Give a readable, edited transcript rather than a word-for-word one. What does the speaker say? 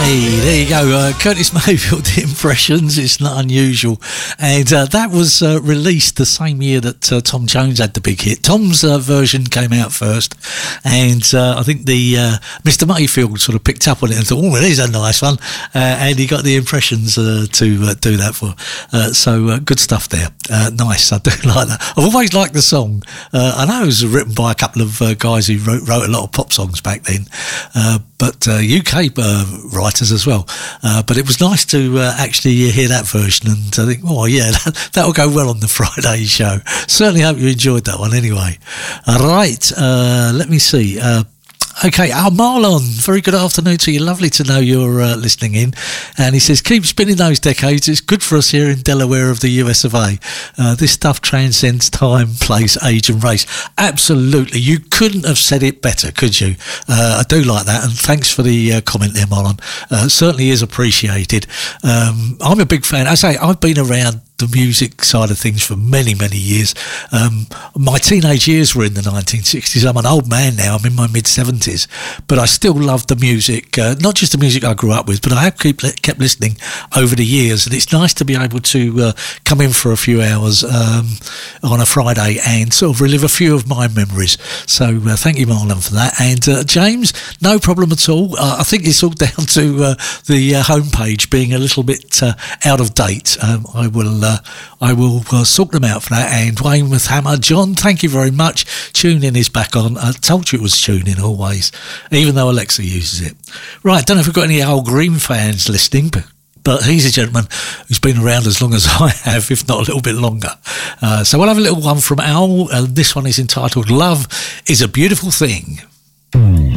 Hey, there you go. Curtis Mayfield, The Impressions. It's not unusual. And that was released the same year that Tom Jones had the big hit. Tom's version came out first. And I think the Mr. Mayfield sort of picked up on it and thought, oh, it is a nice one. And he got The Impressions to do that for. So good stuff there. Nice. I do like that. I've always liked the song. I know it was written by a couple of guys who wrote a lot of pop songs back then. But UK writers as well. But it was nice to actually hear that version and think, oh yeah, that'll go well on the Friday show. Certainly hope you enjoyed that one anyway. All right, let me see. Okay, Marlon, very good afternoon to you. Lovely to know you're listening in. And he says, keep spinning those decades. It's good for us here in Delaware of the US of A. This stuff transcends time, place, age and race. Absolutely. You couldn't have said it better, could you? I do like that. And thanks for the comment there, Marlon. Certainly is appreciated. I'm a big fan. I say, I've been around the music side of things for many, many years. My teenage years were in the 1960s. I'm an old man now. I'm in my mid-70s. But I still love the music, not just the music I grew up with, but I have kept listening over the years. And it's nice to be able to come in for a few hours on a Friday and sort of relive a few of my memories. So thank you, Marlon, for that. And James, no problem at all. I think it's all down to the homepage being a little bit out of date. I will sort them out for that. And Wayne with Hammer, John, thank you very much. TuneIn is back on. I told you it was TuneIn always, even though Alexa uses it. Right, don't know if we've got any Al Green fans listening, but he's a gentleman who's been around as long as I have, if not a little bit longer. So we'll have a little one from Al. This one is entitled Love is a Beautiful Thing.